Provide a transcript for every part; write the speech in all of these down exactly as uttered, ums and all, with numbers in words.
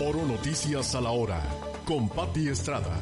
Oro Noticias a la hora, con Pati Estrada.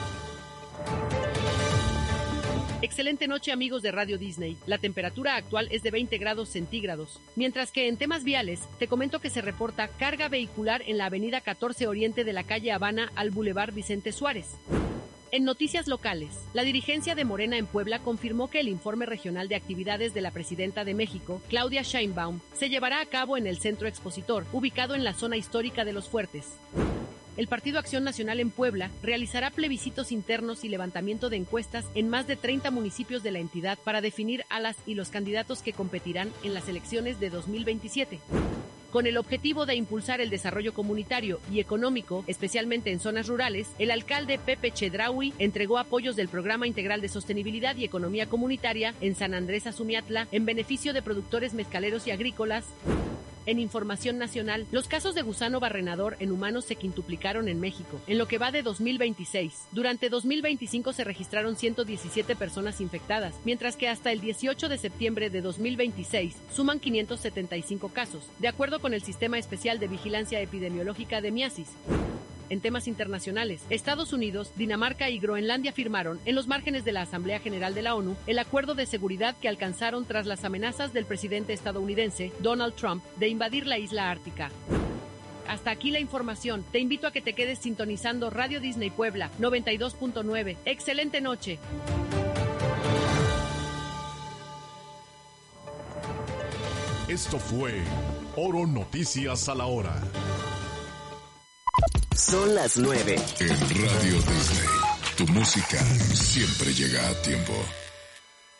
Excelente noche, amigos de Radio Disney. La temperatura actual es de veinte grados centígrados. Mientras que en temas viales, te comento que se reporta carga vehicular en la avenida catorce Oriente de la calle Habana al Boulevard Vicente Suárez. En noticias locales, la dirigencia de Morena en Puebla confirmó que el informe regional de actividades de la presidenta de México, Claudia Sheinbaum, se llevará a cabo en el Centro Expositor, ubicado en la zona histórica de Los Fuertes. El Partido Acción Nacional en Puebla realizará plebiscitos internos y levantamiento de encuestas en más de treinta municipios de la entidad para definir a las y los candidatos que competirán en las elecciones de dos mil veintisiete. Con el objetivo de impulsar el desarrollo comunitario y económico, especialmente en zonas rurales, el alcalde Pepe Chedraui entregó apoyos del Programa Integral de Sostenibilidad y Economía Comunitaria en San Andrés Azumiatla en beneficio de productores mezcaleros y agrícolas. En información nacional, los casos de gusano barrenador en humanos se quintuplicaron en México, en lo que va de dos mil veintiséis. Durante dos mil veinticinco se registraron ciento diecisiete personas infectadas, mientras que hasta el dieciocho de septiembre de dos mil veintiséis suman quinientos setenta y cinco casos, de acuerdo con el Sistema Especial de Vigilancia Epidemiológica de Miasis. En temas internacionales, Estados Unidos, Dinamarca y Groenlandia firmaron, en los márgenes de la Asamblea General de la ONU, el acuerdo de seguridad que alcanzaron tras las amenazas del presidente estadounidense, Donald Trump, de invadir la isla ártica. Hasta aquí la información. Te invito a que te quedes sintonizando Radio Disney Puebla noventa y dos punto nueve. ¡Excelente noche! Esto fue Oro Noticias a la hora. Son las nueve. En Radio Disney, tu música siempre llega a tiempo.